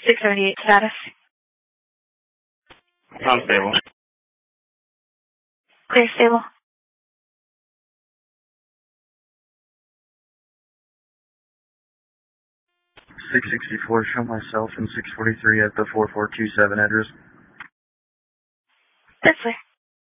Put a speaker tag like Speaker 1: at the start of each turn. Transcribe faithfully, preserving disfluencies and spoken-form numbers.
Speaker 1: six seventy-eight status.
Speaker 2: Unstable.
Speaker 1: Clear stable.
Speaker 3: six sixty-four, show myself, and six forty-three at the four four two seven address.
Speaker 1: This way.